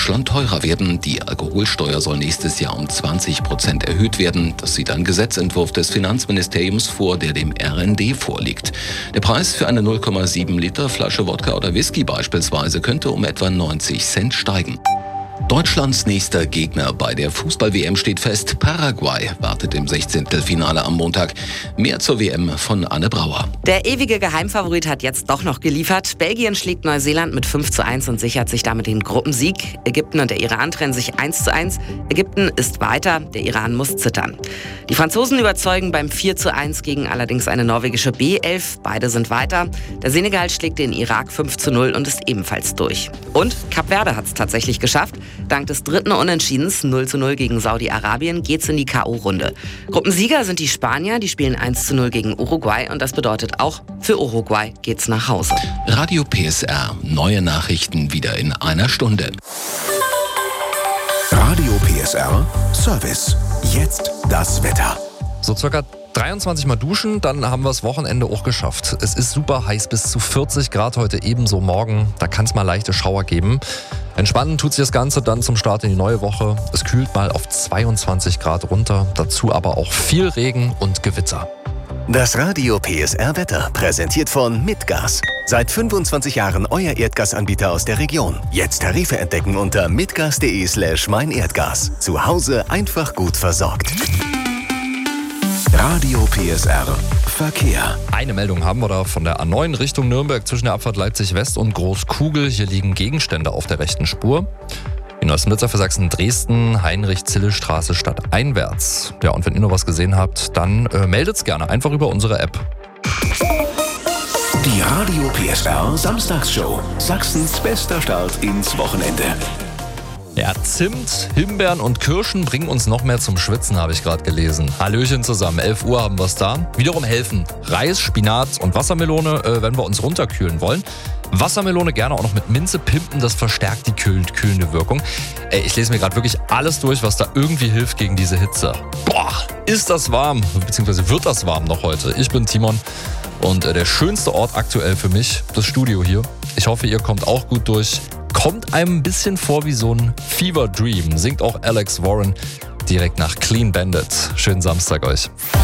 Deutschland teurer werden. Die Alkoholsteuer soll nächstes Jahr um 20% erhöht werden. Das sieht ein Gesetzentwurf des Finanzministeriums vor, der dem RND vorliegt. Der Preis für eine 0,7 Liter Flasche Wodka oder Whisky beispielsweise könnte um etwa 90 Cent steigen. Deutschlands nächster Gegner bei der Fußball-WM steht fest. Paraguay wartet im 16. Finale am Montag. Mehr zur WM von Anne Brauer. Der ewige Geheimfavorit hat jetzt doch noch geliefert. Belgien schlägt Neuseeland mit 5:1 und sichert sich damit den Gruppensieg. Ägypten und der Iran trennen sich 1:1. Ägypten ist weiter, der Iran muss zittern. Die Franzosen überzeugen beim 4:1 gegen allerdings eine norwegische B11. Beide sind weiter. Der Senegal schlägt den Irak 5:0 und ist ebenfalls durch. Und Kap Verde hat es tatsächlich geschafft. Dank des dritten Unentschiedens 0:0 gegen Saudi-Arabien geht's in die K.O.-Runde. Gruppensieger sind die Spanier, die spielen 1:0 gegen Uruguay und das bedeutet auch, für Uruguay geht's nach Hause. Radio PSR, neue Nachrichten wieder in einer Stunde. Radio PSR Service. Jetzt das Wetter. So circa 23 Mal duschen, dann haben wir das Wochenende auch geschafft. Es ist super heiß, bis zu 40 Grad heute, ebenso morgen. Da kann es mal leichte Schauer geben. Entspannen tut sich das Ganze dann zum Start in die neue Woche. Es kühlt mal auf 22 Grad runter, dazu aber auch viel Regen und Gewitter. Das Radio PSR Wetter präsentiert von Mitgas. Seit 25 Jahren euer Erdgasanbieter aus der Region. Jetzt Tarife entdecken unter mitgas.de/meinerdgas. Zu Hause einfach gut versorgt. Radio PSR Verkehr. Eine Meldung haben wir da von der A9 Richtung Nürnberg zwischen der Abfahrt Leipzig West und Großkugel. Hier liegen Gegenstände auf der rechten Spur. In Neußenbitzer für Sachsen-Dresden, Heinrich-Zille-Straße stadteinwärts. Ja, und wenn ihr noch was gesehen habt, dann meldet's gerne einfach über unsere App. Die Radio PSR Samstagsshow. Sachsens bester Start ins Wochenende. Ja, Zimt, Himbeeren und Kirschen bringen uns noch mehr zum Schwitzen, habe ich gerade gelesen. Hallöchen zusammen, 11 Uhr haben wir es da. Wiederum helfen Reis, Spinat und Wassermelone, wenn wir uns runterkühlen wollen. Wassermelone gerne auch noch mit Minze pimpen, das verstärkt die kühlende Wirkung. Ich lese mir gerade wirklich alles durch, was da irgendwie hilft gegen diese Hitze. Boah, ist das warm, beziehungsweise wird das warm noch heute. Ich bin Timon und der schönste Ort aktuell für mich, das Studio hier. Ich hoffe, ihr kommt auch gut durch. Kommt einem ein bisschen vor wie so ein Fever Dream, singt auch Alex Warren direkt nach Clean Bandit. Schönen Samstag euch.